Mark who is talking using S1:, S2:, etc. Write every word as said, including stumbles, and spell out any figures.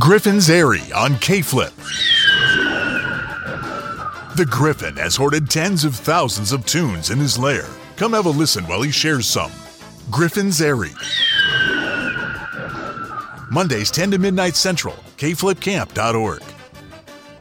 S1: Griffin's Airy on K-Flip. The Griffin has hoarded tens of thousands of tunes in his lair. Come have a listen while he shares some. Griffin's Airy. Mondays ten to midnight Central, K flip camp dot org.